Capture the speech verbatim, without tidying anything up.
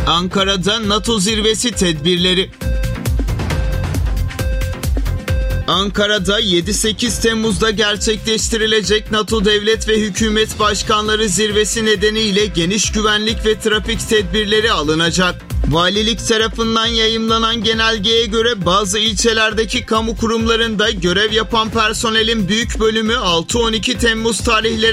Ankara'da NATO zirvesi tedbirleri. Ankara'da yedi sekiz Temmuz'da gerçekleştirilecek NATO Devlet ve Hükümet Başkanları Zirvesi nedeniyle geniş güvenlik ve trafik tedbirleri alınacak. Valilik tarafından yayımlanan genelgeye göre bazı ilçelerdeki kamu kurumlarında görev yapan personelin büyük bölümü altı on iki Temmuz tarihleri